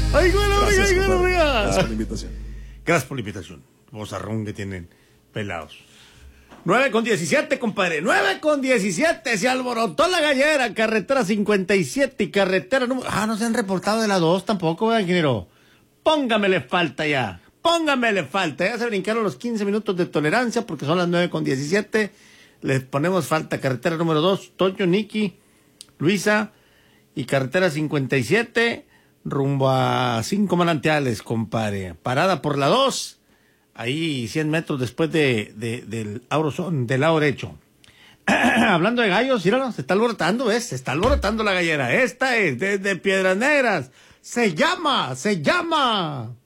¡Ay, güey, la Gracias, briga, compadre. briga! Gracias por la invitación. Gracias por la invitación. Bozarrón que tienen pelados. 9:17, compadre. 9:17. Se alborotó la gallera. Carretera 57 y carretera número... no se han reportado de la 2 tampoco, ¿verdad, ingeniero? Póngamele falta ya. Póngamele falta. Ya se brincaron los 15 minutos de tolerancia porque son las 9:17. Les ponemos falta. Carretera número 2, Toño, Niki, Luisa. Y carretera 57, rumbo a 5 Manantiales, compadre. Parada por la 2. Ahí 100 metros después del Aurozón, del lado derecho. Hablando de gallos, míralo, se está alborotando, ¿ves? Se está alborotando la gallera. Esta es desde Piedras Negras. Se llama